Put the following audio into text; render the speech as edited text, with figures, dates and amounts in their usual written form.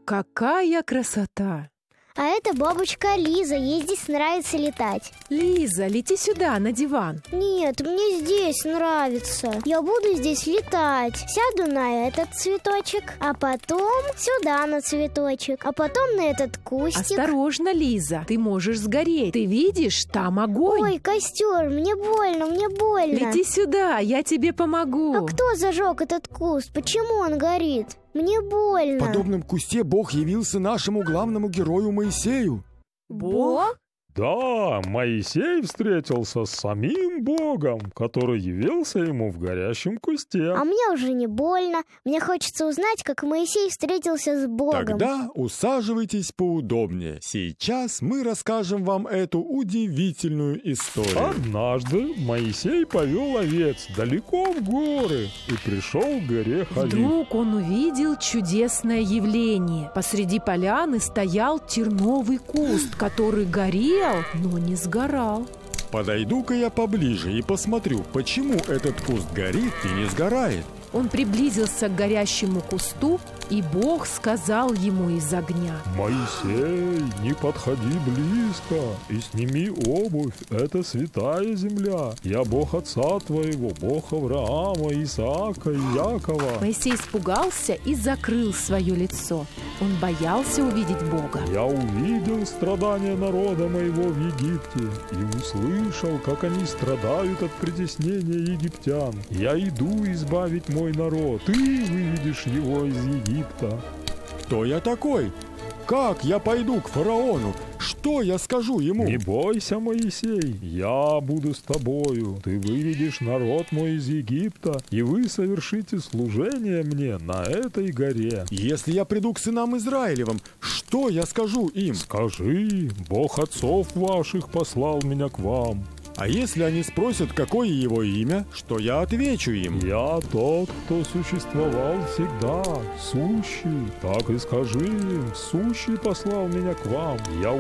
какая красота! А это бабушка Лиза, ей здесь нравится летать. Лиза, лети сюда, на диван. Нет, мне здесь нравится. Я буду здесь летать. Сяду на этот цветочек, а потом сюда на цветочек, а потом на этот кустик. Осторожно, Лиза, ты можешь сгореть. Ты видишь, там огонь. Ой, костер, мне больно, мне больно. Лети сюда, я тебе помогу. А кто зажег этот куст? Почему он горит? Мне больно. В подобном кусте Бог явился нашему главному герою Моисею. Бог? Да, Моисей встретился с самим Богом, который явился ему в горящем кусте. А мне уже не больно. Мне хочется узнать, как Моисей встретился с Богом. Тогда усаживайтесь поудобнее. Сейчас мы расскажем вам эту удивительную историю. Однажды Моисей повел овец далеко в горы и пришел к горе Халив. Вдруг он увидел чудесное явление. Посреди поляны стоял терновый куст, который горел, но не сгорал. Подойду-ка я поближе и посмотрю, почему этот куст горит и не сгорает. Он приблизился к горящему кусту, и Бог сказал ему из огня: Моисей, не подходи близко и сними обувь, это святая земля. Я Бог отца твоего, Бог Авраама, Исаака и Якова. Моисей испугался и закрыл свое лицо. Он боялся увидеть Бога. Я увидел страдания народа моего в Египте и услышал, как они страдают от притеснения египтян. Я иду избавить мой народ, ты выведешь его из Египта. Кто я такой? Как я пойду к фараону? Что я скажу ему? Не бойся, Моисей, я буду с тобою. Ты выведешь народ мой из Египта, и вы совершите служение мне на этой горе. Если я приду к сынам Израилевым, что я скажу им? Скажи, Бог отцов ваших послал меня к вам. А если они спросят, какое его имя, что я отвечу им? Я тот, кто существовал всегда, сущий. Так и скажи им, сущий послал меня к вам. Я